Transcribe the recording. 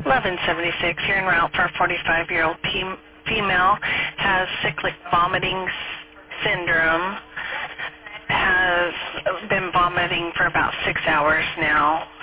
1176. You're en route for a 45-year-old female. Has cyclic vomiting syndrome. Has been vomiting for about 6 hours now.